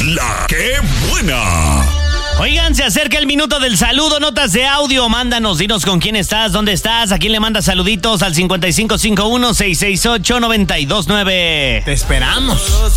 La ¡Qué buena! Oigan, se acerca el minuto del saludo, notas de audio, mándanos, dinos con quién estás, dónde estás, a quién le mandas saluditos al 5551-668-929. Te esperamos.